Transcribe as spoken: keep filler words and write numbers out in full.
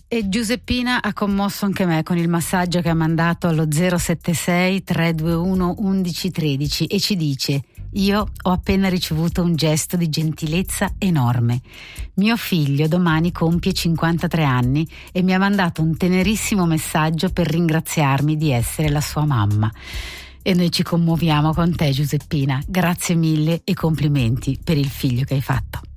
E Giuseppina ha commosso anche me con il massaggio che ha mandato allo zero sette sei tre due uno undici tredici e ci dice: io ho appena ricevuto un gesto di gentilezza enorme. Mio figlio domani compie cinquantatré anni e mi ha mandato un tenerissimo messaggio per ringraziarmi di essere la sua mamma. E noi ci commuoviamo con te, Giuseppina. Grazie mille e complimenti per il figlio che hai fatto.